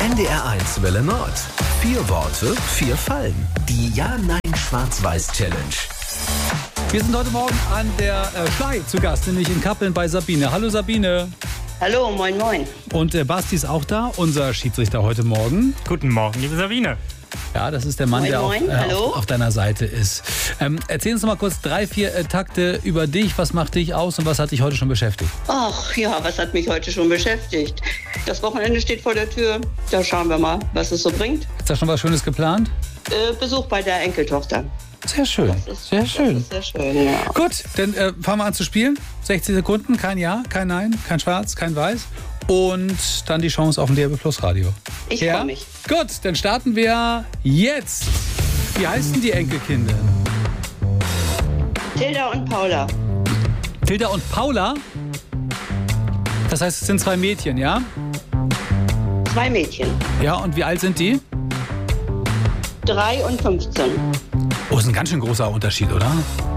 NDR1 Welle Nord. 4 Worte, 4 Fallen. Die Ja-Nein-Schwarz-Weiß-Challenge. Wir sind heute Morgen an der Schlei zu Gast, nämlich in Kappeln bei Sabine. Hallo Sabine. Hallo, moin moin. Und Basti ist auch da, unser Schiedsrichter heute Morgen. Guten Morgen, liebe Sabine. Ja, das ist der Mann, Moin, der moin, hallo. auf deiner Seite ist. Erzähl uns noch mal kurz 3, 4 Takte über dich. Was macht dich aus und was hat dich heute schon beschäftigt? Ach ja, was hat mich heute schon beschäftigt? Das Wochenende steht vor der Tür. Da schauen wir mal, was es so bringt. Ist da schon was Schönes geplant? Besuch bei der Enkeltochter. Sehr schön, sehr schön. Das ist sehr schön, ja. Gut, dann fangen wir an zu spielen. 60 Sekunden, kein Ja, kein Nein, kein Schwarz, kein Weiß. Und dann die Chance auf ein DRB Plus Radio. Ich freue mich. Gut, dann starten wir jetzt. Wie heißen die Enkelkinder? Tilda und Paula. Tilda und Paula? Das heißt, es sind 2 Mädchen, ja? 2 Mädchen. Ja, und wie alt sind die? 3 und 15. Oh, ist ein ganz schön großer Unterschied, oder?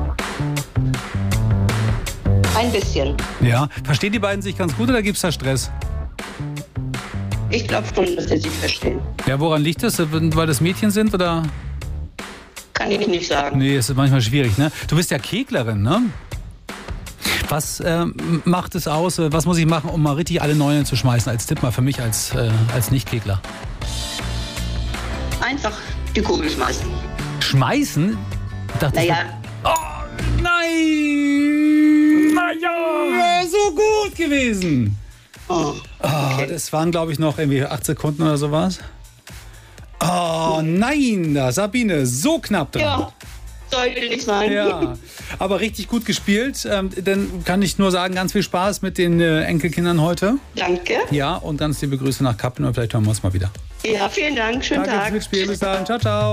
Ein bisschen. Ja. Verstehen die beiden sich ganz gut oder gibt es da Stress? Ich glaube schon, dass sie sich verstehen. Ja, woran liegt das? Weil das Mädchen sind, oder? Kann ich nicht sagen. Nee, es ist manchmal schwierig, ne? Du bist ja Keglerin, ne? Was macht es aus? Was muss ich machen, um mal richtig alle Neunen zu schmeißen? Als Tipp mal für mich als Nicht-Kegler. Einfach die Kugel schmeißen. Schmeißen? Ich dachte, Naja, oh, nein! Ja, so gut gewesen. oh, Oh, das waren, glaube ich, noch irgendwie 8 Sekunden oder sowas. Oh, nein, da Sabine, so knapp dran. ja, sollte nicht sein. Ja, aber richtig gut gespielt. Dann kann ich nur sagen, ganz viel Spaß mit den Enkelkindern heute. Danke. Ja, und ganz liebe Grüße nach Kappeln und vielleicht hören wir uns mal wieder. Ja, vielen Dank. Schönen Danke fürs Tag. Mitspielen. Bis dann. Ciao, ciao.